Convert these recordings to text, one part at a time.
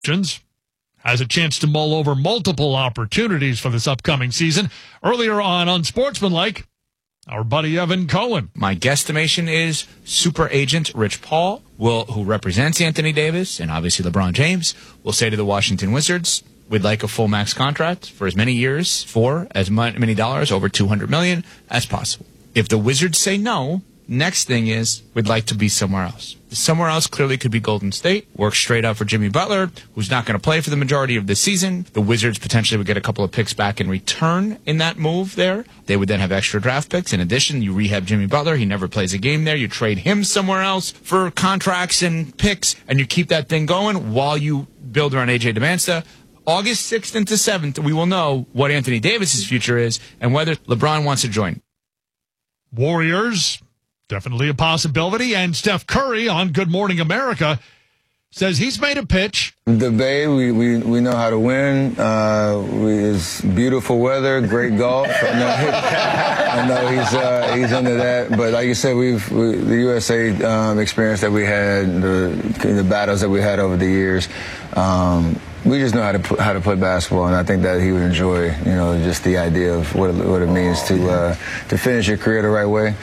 has a chance to mull over multiple opportunities for this upcoming season. Earlier on Unsportsmanlike, our buddy Evan Cohen. My guesstimation is super agent Rich Paul, who represents Anthony Davis and obviously LeBron James, will say to the Washington Wizards, we'd like a full max contract for as many years, for as many dollars, over $200 million as possible. If the Wizards say no, next thing is we'd like to be somewhere else. Somewhere else clearly could be Golden State. Work straight out for Jimmy Butler, who's not going to play for the majority of the season. The Wizards potentially would get a couple of picks back in return in that move there. They would then have extra draft picks. In addition, you rehab Jimmy Butler. He never plays a game there. You trade him somewhere else for contracts and picks, and you keep that thing going while you build around A.J. Demancia. August 6th into 7th, we will know what Anthony Davis's future is and whether LeBron wants to join. Warriors, definitely a possibility. And Steph Curry on Good Morning America says he's made a pitch. The Bay, we know how to win. It's beautiful weather, great golf. I know he's into that. But like you said, the USA experience that we had, the battles that we had over the years. We just know how to play basketball, and I think that he would enjoy, just the idea of what it means to finish your career the right way.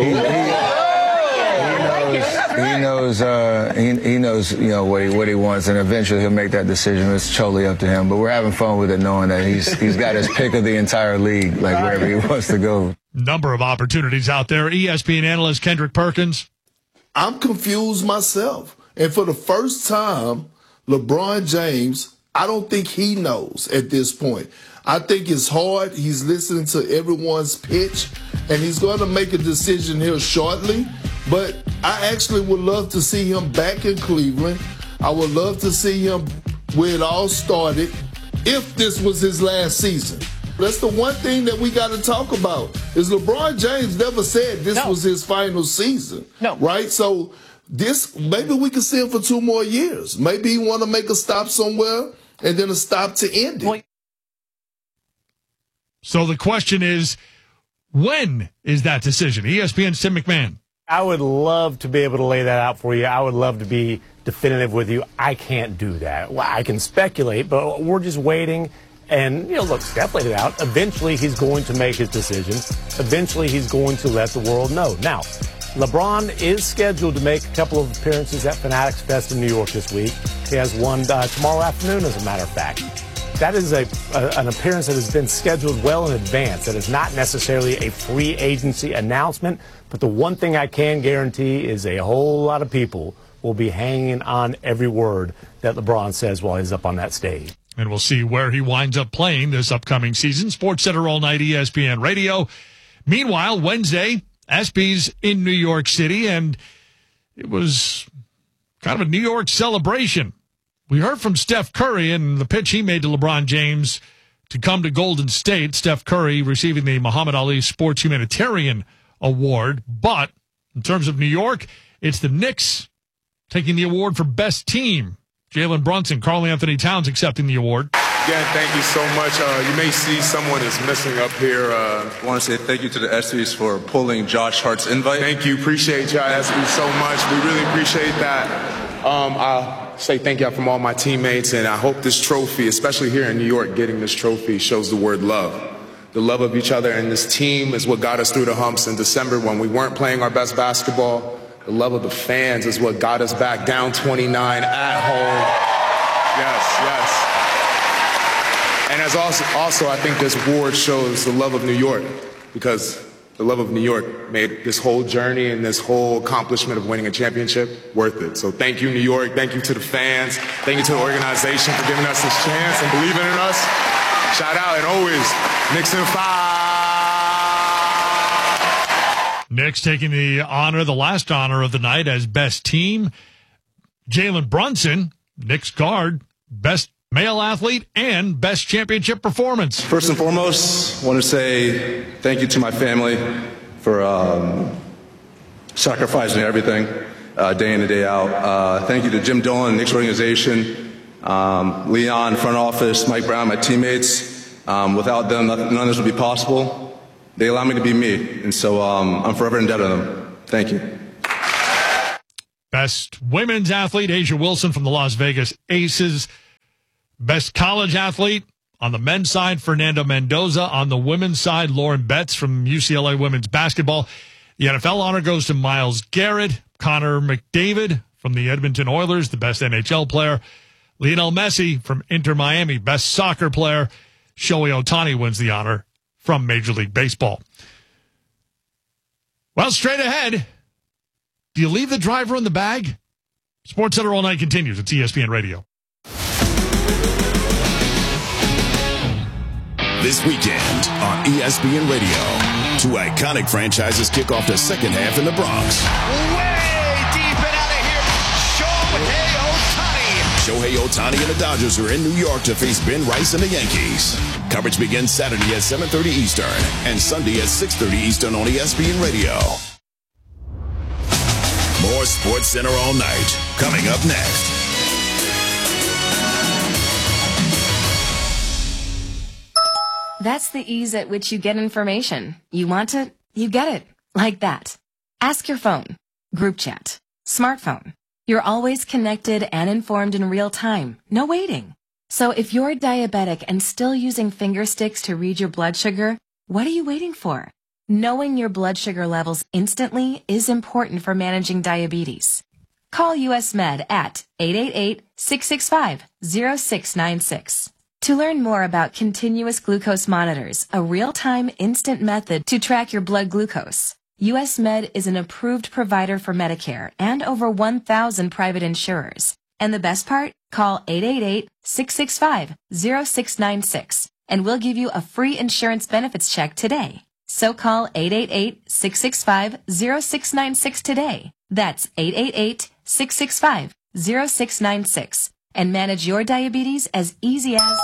He knows what he wants, and eventually he'll make that decision. It's totally up to him. But we're having fun with it, knowing that he's got his pick of the entire league, like wherever he wants to go. Number of opportunities out there. ESPN analyst Kendrick Perkins. I'm confused myself, and for the first time, LeBron James, I don't think he knows at this point. I think it's hard. He's listening to everyone's pitch, and he's going to make a decision here shortly. But I actually would love to see him back in Cleveland. I would love to see him where it all started if this was his last season. That's the one thing that we got to talk about is LeBron James never said this was his final season. No. Right? So maybe we can see him for 2 more years. Maybe he want to make a stop somewhere and then a stop to end it. So the question is, when is that decision? ESPN's Tim McMahon. I would love to be able to lay that out for you. I would love to be definitive with you. I can't do that. Well, I can speculate, but we're just waiting. And, look, Steph laid it out. Eventually, he's going to make his decision. Eventually, he's going to let the world know. Now, LeBron is scheduled to make a couple of appearances at Fanatics Fest in New York this week. He has one tomorrow afternoon, as a matter of fact. That is an appearance that has been scheduled well in advance. That is not necessarily a free agency announcement. But the one thing I can guarantee is a whole lot of people will be hanging on every word that LeBron says while he's up on that stage. And we'll see where he winds up playing this upcoming season. SportsCenter all night, ESPN Radio. Meanwhile, Wednesday, ESPY's in New York City, and it was kind of a New York celebration. We heard from Steph Curry and the pitch he made to LeBron James to come to Golden State. Steph Curry receiving the Muhammad Ali Sports Humanitarian Award. But in terms of New York, it's the Knicks taking the award for best team. Jalen Brunson, Karl Anthony Towns accepting the award. Again, thank you so much. You may see someone is missing up here. I want to say thank you to the ESPYs for pulling Josh Hart's invite. Thank you. Appreciate y'all, ESPYs, so much. We really appreciate that. I'll say thank you from all my teammates, and I hope this trophy, especially here in New York, getting this trophy shows the word love. The love of each other and this team is what got us through the humps in December when we weren't playing our best basketball. The love of the fans is what got us back down 29 at home. Yes. And as also, I think this award shows the love of New York, because the love of New York made this whole journey and this whole accomplishment of winning a championship worth it. So thank you, New York. Thank you to the fans. Thank you to the organization for giving us this chance and believing in us. Shout out, and always, Knicks in 5. Knicks taking the honor, the last honor of the night as best team. Jalen Brunson, Knicks guard, best male athlete, and best championship performance. First and foremost, I want to say thank you to my family for sacrificing everything day in and day out. Thank you to Jim Dolan, Knicks organization, Leon, front office, Mike Brown, my teammates. Without them, none of this would be possible. They allow me to be me, and so I'm forever indebted to them. Thank you. Best women's athlete, A'ja Wilson from the Las Vegas Aces. Best college athlete on the men's side, Fernando Mendoza. On the women's side, Lauren Betts from UCLA women's basketball. The NFL honor goes to Myles Garrett. Connor McDavid from the Edmonton Oilers, the best NHL player. Lionel Messi from Inter Miami, best soccer player. Shohei Ohtani wins the honor from Major League Baseball. Well, straight ahead, do you leave the driver in the bag? Sports Center All Night continues. It's ESPN Radio. This weekend on ESPN Radio, two iconic franchises kick off the second half in the Bronx. Way deep and out of here, Shohei Ohtani. Shohei Ohtani and the Dodgers are in New York to face Ben Rice and the Yankees. Coverage begins Saturday at 7:30 Eastern and Sunday at 6:30 Eastern on ESPN Radio. More Sports Center All Night coming up next. That's the ease at which you get information. You want it, you get it. Like that. Ask your phone. Group chat. Smartphone. You're always connected and informed in real time. No waiting. So if you're diabetic and still using finger sticks to read your blood sugar, what are you waiting for? Knowing your blood sugar levels instantly is important for managing diabetes. Call US Med at 888-665-0696. To learn more about continuous glucose monitors, a real-time instant method to track your blood glucose, US Med is an approved provider for Medicare and over 1,000 private insurers. And the best part? Call 888-665-0696 and we'll give you a free insurance benefits check today. So call 888-665-0696 today. That's 888-665-0696. And manage your diabetes as easy as...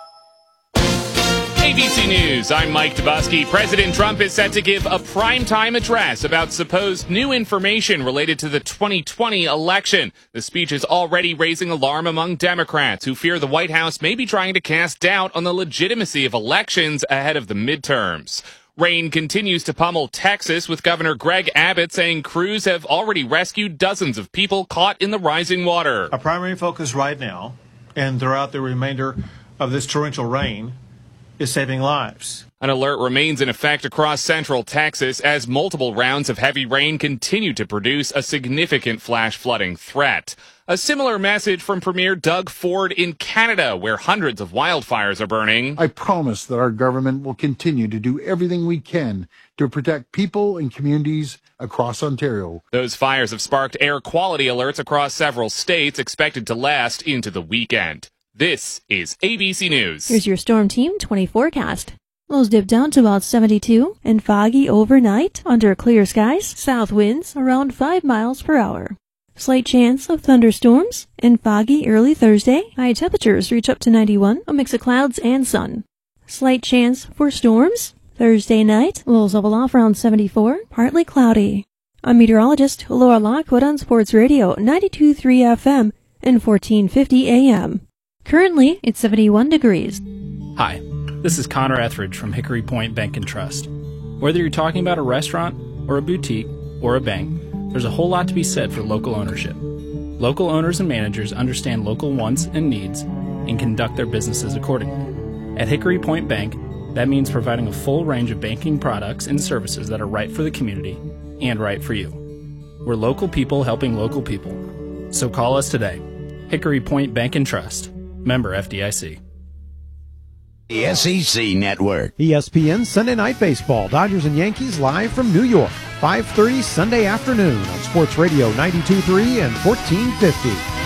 ABC News, I'm Mike Dubosky. President Trump is set to give a primetime address about supposed new information related to the 2020 election. The speech is already raising alarm among Democrats who fear the White House may be trying to cast doubt on the legitimacy of elections ahead of the midterms. Rain continues to pummel Texas, with Governor Greg Abbott saying crews have already rescued dozens of people caught in the rising water. Our primary focus right now, and throughout the remainder of this torrential rain, is saving lives. An alert remains in effect across central Texas as multiple rounds of heavy rain continue to produce a significant flash flooding threat. A similar message from Premier Doug Ford in Canada, where hundreds of wildfires are burning. I promise that our government will continue to do everything we can to protect people and communities across Ontario. Those fires have sparked air quality alerts across several states, expected to last into the weekend. This is ABC News. Here's your Storm Team 20 forecast. Lows dip down to about 72 and foggy overnight under clear skies. South winds around 5 miles per hour. Slight chance of thunderstorms and foggy early Thursday. High temperatures reach up to 91, a mix of clouds and sun. Slight chance for storms. Thursday night, lows level off around 74, partly cloudy. I'm meteorologist Laura Lockwood on Sports Radio 92.3 FM and 1450 AM. Currently, it's 71 degrees. Hi, this is Connor Etheridge from Hickory Point Bank and Trust. Whether you're talking about a restaurant or a boutique or a bank, there's a whole lot to be said for local ownership. Local owners and managers understand local wants and needs and conduct their businesses accordingly. At Hickory Point Bank, that means providing a full range of banking products and services that are right for the community and right for you. We're local people helping local people. So call us today. Hickory Point Bank and Trust. Member FDIC. The SEC Network. ESPN Sunday Night Baseball. Dodgers and Yankees live from New York. 5:30 Sunday afternoon on Sports Radio 92.3 and 1450.